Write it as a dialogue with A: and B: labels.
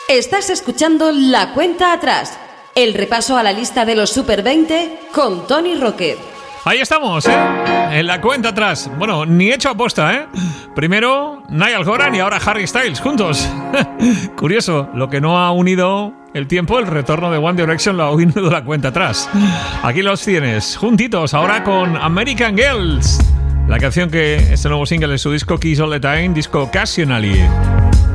A: Estás escuchando La Cuenta Atrás, el repaso a la lista de los Super 20 con Tony Rocket.
B: Ahí estamos, en la cuenta atrás. Bueno, ni hecho aposta, Primero Niall Horan y ahora Harry Styles juntos. Curioso, lo que no ha unido el tiempo, el retorno de One Direction lo ha unido la cuenta atrás. Aquí los tienes, juntitos, ahora con American Girls. La canción que es el nuevo single de su disco Kiss All The Time, disco Occasionally.